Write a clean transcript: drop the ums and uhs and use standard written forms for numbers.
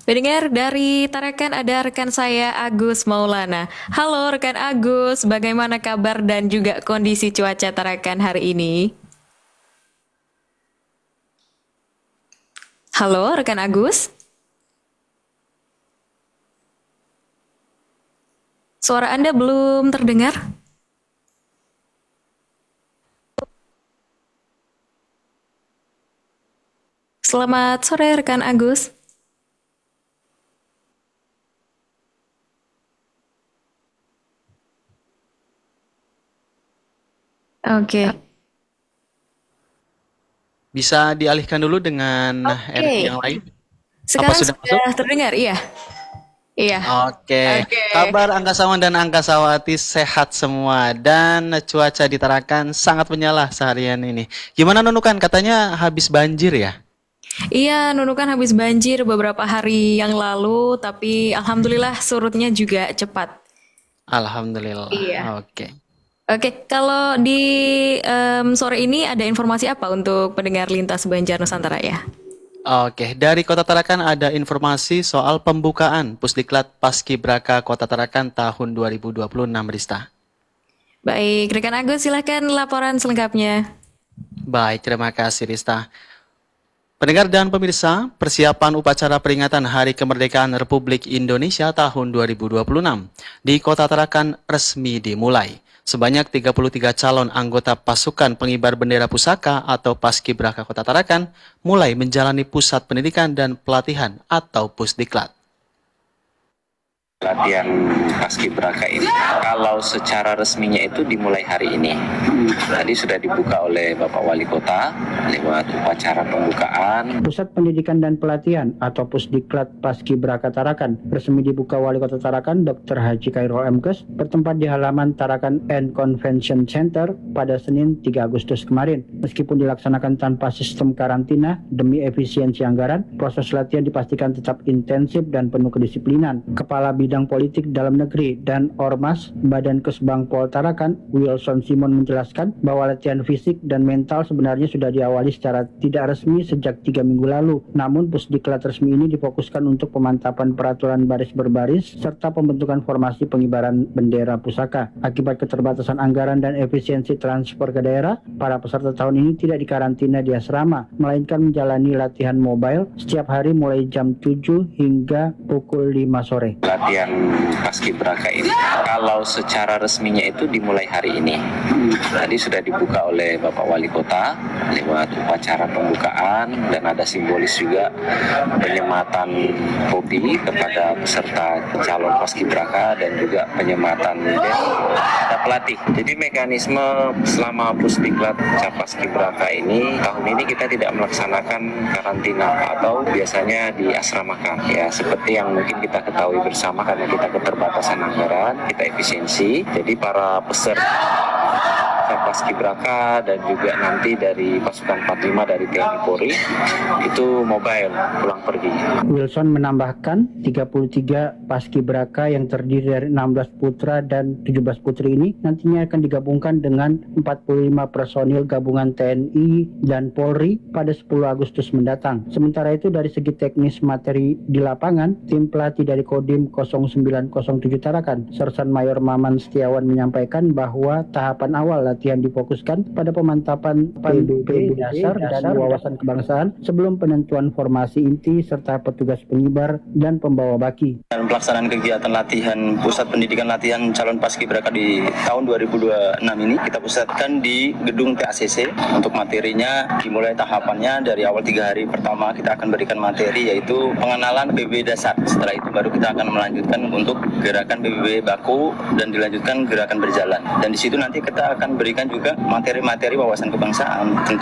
Pendengar dari Tarakan ada rekan saya Agus Maulana. Halo rekan Agus, bagaimana kabar dan juga kondisi cuaca Tarakan hari ini? Halo rekan Agus, suara Anda belum terdengar? Selamat sore rekan Agus. Oke, Bisa dialihkan dulu dengan RP oke. yang lain? Apa Sekarang sudah masuk? sudah terdengar? Iya, iya. Oke, Oke. kabar angkasawan dan angkasawati sehat semua dan cuaca di Tarakan sangat menyala seharian ini. Gimana Nunukan? Katanya habis banjir ya? Iya, Nunukan habis banjir beberapa hari yang lalu, tapi alhamdulillah surutnya juga cepat. Alhamdulillah. Iya. Oke. Oke, kalau di sore ini ada informasi apa untuk pendengar lintas Banjar Nusantara ya? Oke, dari Kota Tarakan ada informasi soal pembukaan Pusdiklat Paskibraka Kota Tarakan tahun 2026, Rista. Baik, rekan Agus silahkan laporan selengkapnya. Baik, terima kasih Rista. Pendengar dan pemirsa, persiapan upacara peringatan Hari Kemerdekaan Republik Indonesia tahun 2026 di Kota Tarakan resmi dimulai. Sebanyak 33 calon anggota pasukan pengibar bendera pusaka atau Paskibraka Kota Tarakan mulai menjalani pusat pendidikan dan pelatihan atau Pusdiklat. Latihan Paskibraka ini kalau secara resminya itu dimulai hari ini. Tadi sudah dibuka oleh Bapak Wali Kota lewat upacara pembukaan. Pusat Pendidikan dan Pelatihan atau Pusdiklat Paskibraka Tarakan resmi dibuka Wali Kota Tarakan Dr. Haji Khairul Mkes bertempat di halaman Tarakan and Convention Center pada Senin 3 Agustus kemarin. Meskipun dilaksanakan tanpa sistem karantina demi efisiensi anggaran, proses latihan dipastikan tetap intensif dan penuh kedisiplinan. Kepala Bidang Politik Dalam Negeri dan Ormas Badan Kesbang Pol Tarakan, Wilson Simon menjelaskan bahwa latihan fisik dan mental sebenarnya sudah diawali secara tidak resmi sejak 3 minggu lalu. Namun Pusdiklat resmi ini difokuskan untuk pemantapan peraturan baris berbaris serta pembentukan formasi pengibaran bendera pusaka. Akibat keterbatasan anggaran dan efisiensi transfer ke daerah, para peserta tahun ini tidak dikarantina di asrama, melainkan menjalani latihan mobile setiap hari mulai jam 7 hingga pukul 5 sore. Latihan Paskibraka ini kalau secara resminya itu dimulai hari ini. Tadi sudah dibuka oleh Bapak Wali Kota lewat upacara pembukaan dan ada simbolis juga penyematan hobi kepada peserta calon Paskibraka dan juga penyematan ada pelatih. Jadi mekanisme selama Pusdiklat Paskibraka ini tahun ini kita tidak melaksanakan karantina atau biasanya diasramakan ya, seperti yang mungkin kita ketahui bersama karena kita keterbatasan anggaran, kita efisiensi. Jadi para peserta Paskibraka dan juga nanti dari pasukan 45 dari TNI Polri itu mobile pulang pergi. Wilson menambahkan 33 Paskibraka yang terdiri dari 16 putra dan 17 putri ini nantinya akan digabungkan dengan 45 personil gabungan TNI dan Polri pada 10 Agustus mendatang. Sementara itu dari segi teknis materi di lapangan, tim pelatih dari Kodim 0907 Tarakan, Sersan Mayor Maman Setiawan menyampaikan bahwa tahapan awal latihan difokuskan pada pemantapan PBB dasar dan wawasan kebangsaan sebelum penentuan formasi inti serta petugas pengibar dan pembawa baki. Dalam pelaksanaan kegiatan latihan pusat pendidikan latihan calon paskibraka di tahun 2026 ini kita pusatkan di gedung PACC. Untuk materinya dimulai tahapannya dari awal 3 hari pertama kita akan berikan materi yaitu pengenalan PBB dasar. Setelah itu baru kita akan melanjutkan untuk gerakan PBB baku dan dilanjutkan gerakan berjalan. Dan di situ nanti kita akan berikan juga materi-materi wawasan kebangsaan